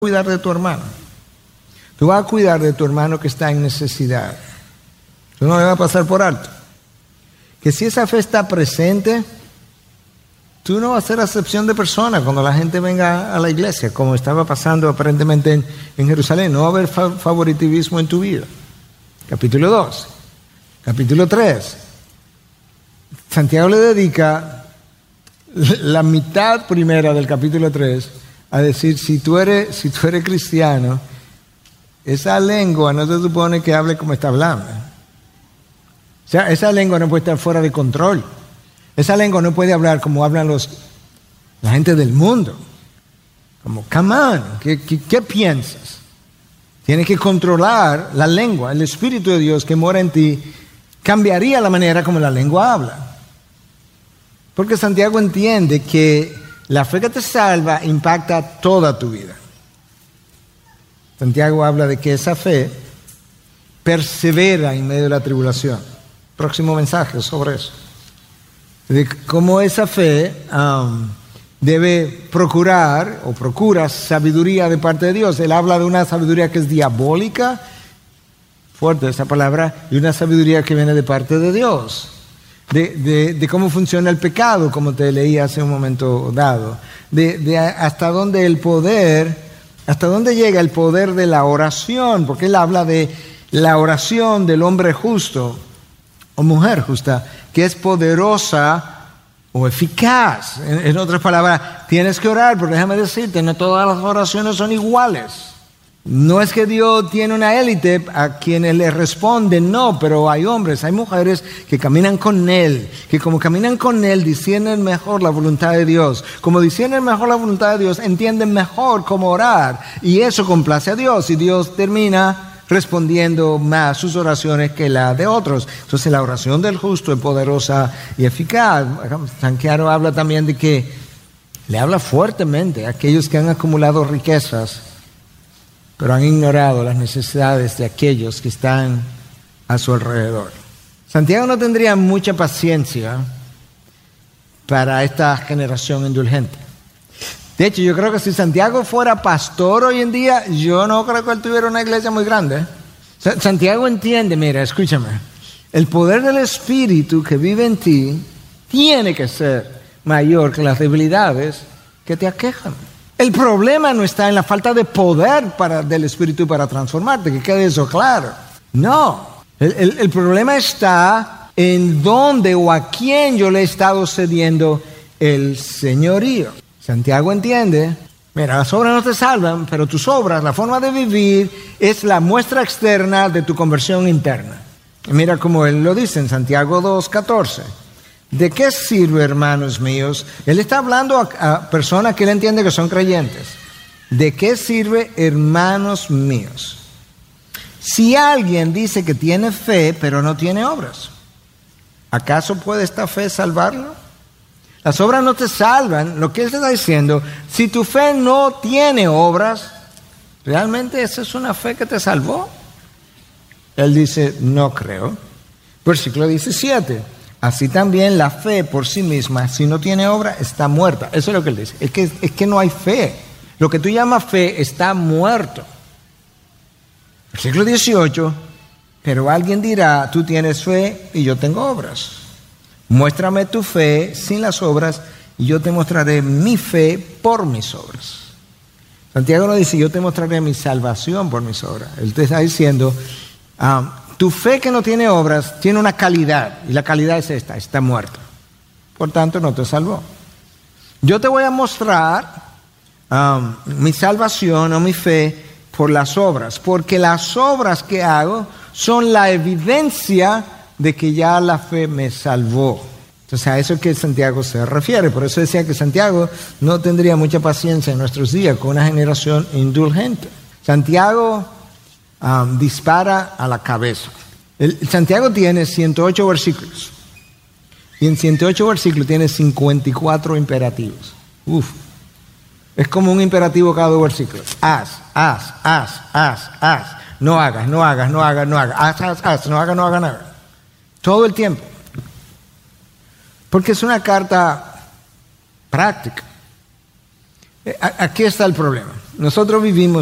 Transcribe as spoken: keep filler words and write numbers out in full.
cuidar de tu hermano. Tú vas a cuidar de tu hermano que está en necesidad. Tú no le vas a pasar por alto. Que si esa fe está presente, tú no vas a hacer acepción de personas cuando la gente venga a la iglesia, como estaba pasando aparentemente en, en Jerusalén. No va a haber fa- favoritivismo en tu vida. Capítulo dos. Capítulo tres. Santiago le dedica la mitad primera del capítulo tres a decir, si tú eres, si tú eres cristiano, esa lengua no se supone que hable como está hablando. O sea, esa lengua no puede estar fuera de control. Esa lengua no puede hablar como hablan los, la gente del mundo. Como, come on, ¿qué, qué, qué piensas? Tienes que controlar la lengua. El Espíritu de Dios que mora en ti cambiaría la manera como la lengua habla. Porque Santiago entiende que la fe que te salva impacta toda tu vida. Santiago habla de que esa fe persevera en medio de la tribulación. Próximo mensaje sobre eso. De cómo esa fe um, debe procurar o procura sabiduría de parte de Dios. Él habla de una sabiduría que es diabólica, fuerte esa palabra, y una sabiduría que viene de parte de Dios. De, de, de cómo funciona el pecado, como te leí hace un momento dado. De, de hasta dónde el poder, hasta dónde llega el poder de la oración, porque él habla de la oración del hombre justo o mujer justa, que es poderosa o eficaz. En, en otras palabras, tienes que orar, pero déjame decirte, no todas las oraciones son iguales. No es que Dios tiene una élite a quienes le responden, no, pero hay hombres, hay mujeres que caminan con Él, que como caminan con Él, disciernen mejor la voluntad de Dios. Como disciernen mejor la voluntad de Dios, entienden mejor cómo orar, y eso complace a Dios, y Dios termina respondiendo más sus oraciones que la de otros. Entonces la oración del justo es poderosa y eficaz. Santiago habla también de que le habla fuertemente a aquellos que han acumulado riquezas, pero han ignorado las necesidades de aquellos que están a su alrededor. Santiago no tendría mucha paciencia para esta generación indulgente. De hecho, yo creo que si Santiago fuera pastor hoy en día, yo no creo que él tuviera una iglesia muy grande. Santiago entiende, mira, escúchame, el poder del Espíritu que vive en ti tiene que ser mayor que las debilidades que te aquejan. El problema no está en la falta de poder para, del Espíritu para transformarte, que quede eso claro. No, el, el, el problema está en dónde o a quién yo le he estado cediendo el señorío. Santiago entiende, mira, las obras no te salvan, pero tus obras, la forma de vivir, es la muestra externa de tu conversión interna. Y mira cómo él lo dice en Santiago dos catorce. ¿De qué sirve, hermanos míos? Él está hablando a, a personas que él entiende que son creyentes. ¿De qué sirve, hermanos míos? Si alguien dice que tiene fe, pero no tiene obras, ¿acaso puede esta fe salvarlo? Las obras no te salvan. Lo que él te está diciendo, si tu fe no tiene obras, ¿realmente esa es una fe que te salvó? Él dice, no creo. Versículo diecisiete. Así también la fe por sí misma, si no tiene obra, está muerta. Eso es lo que él dice. Es que, es que no hay fe. Lo que tú llamas fe está muerto. Versículo dieciocho. Pero alguien dirá, tú tienes fe y yo tengo obras. Muéstrame tu fe sin las obras y yo te mostraré mi fe por mis obras. Santiago no dice, yo te mostraré mi salvación por mis obras. Él te está diciendo, um, tu fe que no tiene obras tiene una calidad, y la calidad es esta, está muerta. Por tanto, no te salvó. Yo te voy a mostrar um, mi salvación o mi fe por las obras, porque las obras que hago son la evidencia de que ya la fe me salvó. Entonces, a eso es que Santiago se refiere. Por eso decía que Santiago no tendría mucha paciencia en nuestros días con una generación indulgente. Santiago Um, dispara a la cabeza. El, Santiago tiene ciento ocho versículos. Y en ciento ocho versículos tiene cincuenta y cuatro imperativos. Uf. Es como un imperativo cada dos versículos. Haz, haz, haz, haz, haz. No hagas, no hagas, no hagas, no hagas. Haz, haz, haz. No hagas, no hagas nada. Todo el tiempo. Porque es una carta práctica. Aquí está el problema. Nosotros vivimos